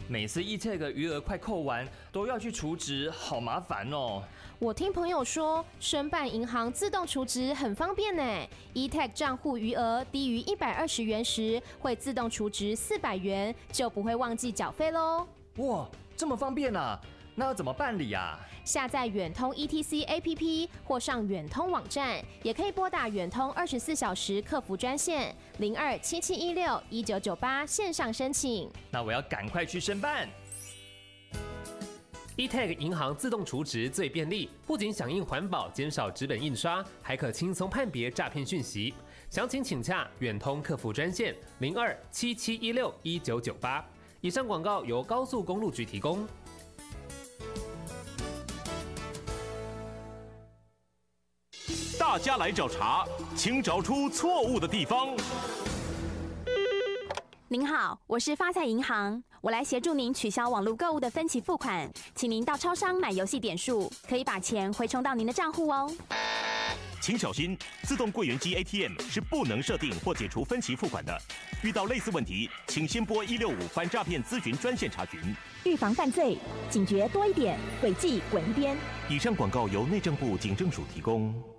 每次 eTag 余额快扣完，都要去储值，好麻烦哦。 我听朋友说，申办银行自动储值很方便呢。eTag 账户余额低于120元时，会自动储值400元，就不会忘记缴费咯。 哇，这么方便啊！那要怎么办理啊？ 下载远通 ETC APP 或上远通网站，也可以拨打远通24小时客服专线0277161998线上申请。 那我要赶快去申办。 eTag 银行自动储值最便利，不仅响应环保，减少纸本印刷，还可轻松判别诈骗讯息。详情请洽远通客服专线0277161998。以上广告由高速公路局提供。 大家来找茬，请找出错误的地方。 您好，我是发财银行，我来协助您取消网络购物的分期付款，请您到超商买游戏点数，可以把钱回充到您的账户哦。 请小心，自动柜员机 ATM 是不能设定或解除分期付款的。遇到类似问题，请先拨165反诈骗咨询专线查询。 预防犯罪，警觉多一点，诡计滚一边。 以上广告由内政部警政署提供。